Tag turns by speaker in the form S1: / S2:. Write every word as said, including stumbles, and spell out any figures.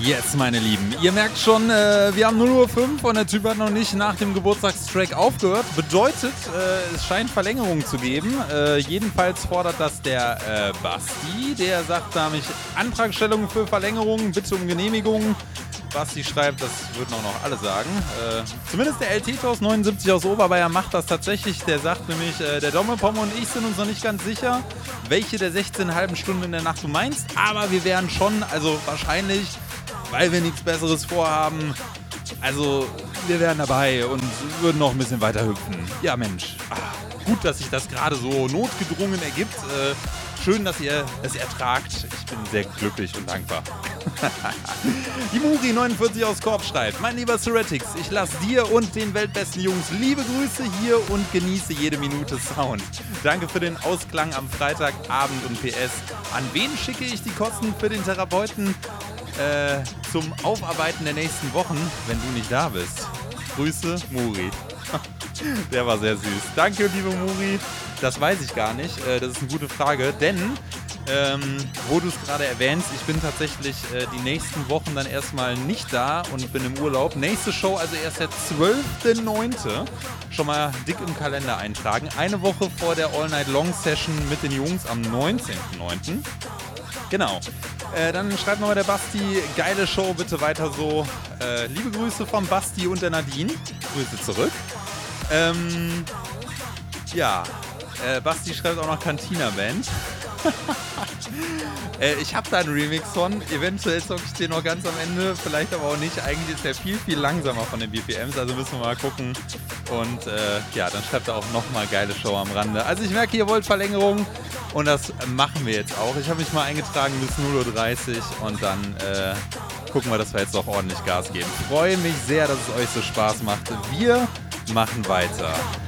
S1: Yes, meine Lieben. Ihr merkt schon, äh, wir haben null Uhr fünf und der Typ hat noch nicht nach dem Geburtstagstrack aufgehört. Bedeutet, äh, es scheint Verlängerung zu geben. Äh, jedenfalls fordert das der äh, Basti. Der sagt nämlich Antragstellung für Verlängerung, bitte um Genehmigung. Basti schreibt, das würden auch noch alle sagen. Äh, zumindest der L T-Tos neunundsiebzig aus Oberbayern macht das tatsächlich. Der sagt nämlich, äh, der Dommel-Pommer und ich sind uns noch nicht ganz sicher, welche der sechzehn halben Stunden in der Nacht du meinst. Aber wir wären schon, also wahrscheinlich, weil wir nichts Besseres vorhaben. Also, wir wären dabei und würden noch ein bisschen weiter hüpfen. Ja, Mensch. Ach, gut, dass sich das gerade so notgedrungen ergibt. Äh, schön, dass ihr es ertragt. Ich bin sehr glücklich und dankbar. Die Muri neunundvierzig aus Korb schreibt: Mein lieber Suretics, ich lasse dir und den weltbesten Jungs liebe Grüße hier und genieße jede Minute Sound. Danke für den Ausklang am Freitagabend und P S. An wen schicke ich die Kosten für den Therapeuten äh, zum Aufarbeiten der nächsten Wochen, wenn du nicht da bist? Grüße, Muri. Der war sehr süß. Danke, liebe Muri. Das weiß ich gar nicht. Äh, das ist eine gute Frage, denn ähm, wo du es gerade erwähnst, ich bin tatsächlich äh, die nächsten Wochen dann erstmal nicht da und bin im Urlaub. Nächste Show also erst der zwölfter neunte Schon mal dick im Kalender eintragen. Eine Woche vor der All-Night-Long-Session mit den Jungs am neunzehnten neunten Genau. Äh, dann schreibt nochmal der Basti, geile Show, bitte weiter so. Äh, liebe Grüße vom Basti und der Nadine. Grüße zurück. Ähm, ja, äh, Basti schreibt auch noch Cantina-Band. äh, ich habe da einen Remix von. Eventuell zocke ich den noch ganz am Ende, vielleicht aber auch nicht. Eigentlich ist der viel, viel langsamer von den B P Ms, also müssen wir mal gucken. Und äh, ja, dann schreibt er auch nochmal geile Show am Rande. Also ich merke, ihr wollt Verlängerung und das machen wir jetzt auch. Ich habe mich mal eingetragen bis null Uhr dreißig und dann äh, gucken wir, dass wir jetzt auch ordentlich Gas geben. Freue mich sehr, dass es euch so Spaß macht. Wir machen weiter.